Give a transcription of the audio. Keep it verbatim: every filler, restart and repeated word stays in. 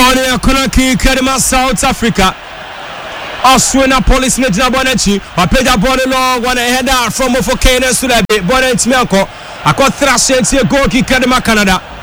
Bonnie Akonaki Kedema South Africa. Oswena police net na Bonechi. I played a ball long one header from Ofokene Sulabe. Bonnet Miako. I got thrashing to a goal kick Kedema Canada.